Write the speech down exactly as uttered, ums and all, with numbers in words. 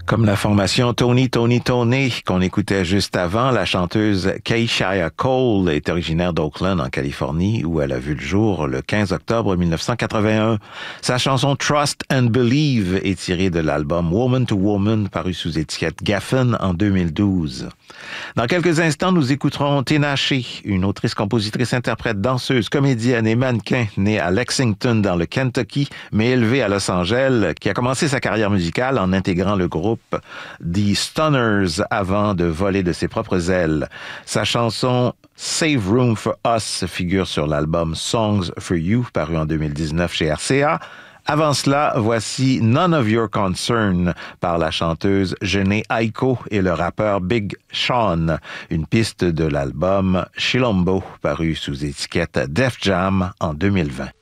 Comme la formation Tony Tony Tony qu'on écoutait juste avant, la chanteuse Keisha Cole est originaire d'Oakland en Californie où elle a vu le jour le quinze octobre mille neuf cent quatre-vingt-un. Sa chanson Trust and Believe est tirée de l'album Woman to Woman paru sous étiquette Geffen en deux mille douze. Dans quelques instants, nous écouterons Tinashe, une autrice, compositrice, interprète, danseuse, comédienne et mannequin née à Lexington dans le Kentucky mais élevée à Los Angeles, qui a commencé sa carrière musicale en intégrant le groupe The Stunners avant de voler de ses propres ailes. Sa chanson Save Room for Us figure sur l'album Songs for You paru en deux mille dix-neuf chez R C A. Avant cela, voici None of Your Concern par la chanteuse Jhené Aiko et le rappeur Big Sean, une piste de l'album Chilombo paru sous étiquette Def Jam en deux mille vingt.